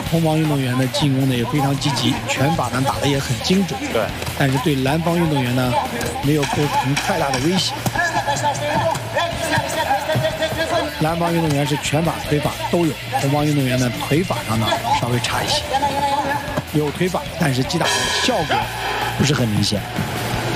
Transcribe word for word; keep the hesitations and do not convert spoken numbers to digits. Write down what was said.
红方运动员的进攻呢也非常积极，拳法呢打得也很精准。 对， 但是对蓝方运动员呢没有构成太大的威胁。蓝方运动员是拳法、腿法都有，红方运动员呢腿法上呢稍微差一些，有腿法，但是击打的效果不是很明显。